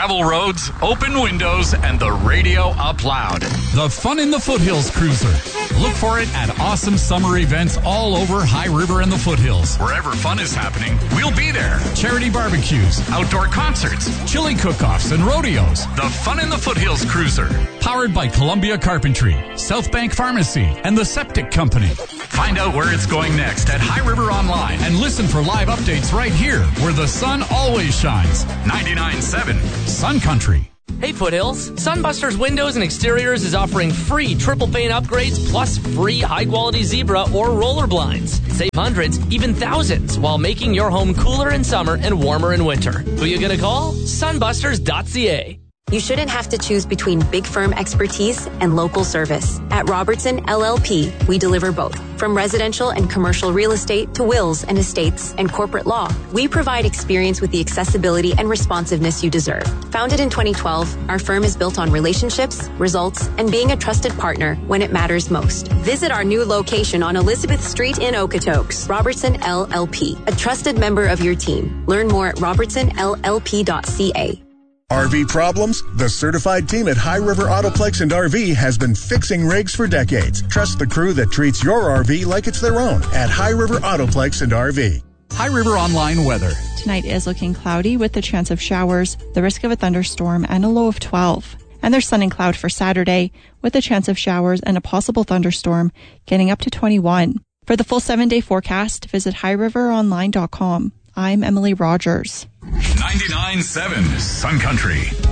gravel roads, open windows, and the radio up loud. The Fun in the Foothills Cruiser. Look for it at awesome summer events all over High River and the Foothills. Wherever fun is happening, we'll be there. Charity barbecues, outdoor concerts, chili cook-offs, and rodeos. The Fun in the Foothills Cruiser. Powered by Columbia Carpentry, South Bank Pharmacy, and the Septic Company. Find out where it's going next at High River Online and listen for live updates right here where the sun always shines. 99.7 Sun Country. Hey Foothills, Sunbusters Windows and Exteriors is offering free triple pane upgrades plus free high-quality zebra or roller blinds. Save hundreds, even thousands, while making your home cooler in summer and warmer in winter. Who you gonna call? Sunbusters.ca. You shouldn't have to choose between big firm expertise and local service. At Robertson LLP, we deliver both. From residential and commercial real estate to wills and estates and corporate law, we provide experience with the accessibility and responsiveness you deserve. Founded in 2012, our firm is built on relationships, results, and being a trusted partner when it matters most. Visit our new location on Elizabeth Street in Okotoks. Robertson LLP, a trusted member of your team. Learn more at robertsonllp.ca. RV problems? The certified team at High River Autoplex and RV has been fixing rigs for decades. Trust the crew that treats your RV like it's their own at High River Autoplex and RV. High River Online weather. Tonight is looking cloudy with the chance of showers, the risk of a thunderstorm, and a low of 12. And there's sun and cloud for Saturday with a chance of showers and a possible thunderstorm, getting up to 21. For the full 7-day forecast, visit highriveronline.com. I'm Emily Rogers. 99.7 Sun Country.